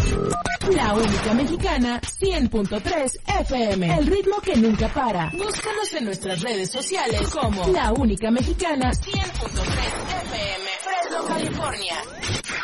La única mexicana, 100.3 FM. El ritmo que nunca para. Búscanos en nuestras redes sociales como La Única Mexicana, 100.3 FM. Fresno, California.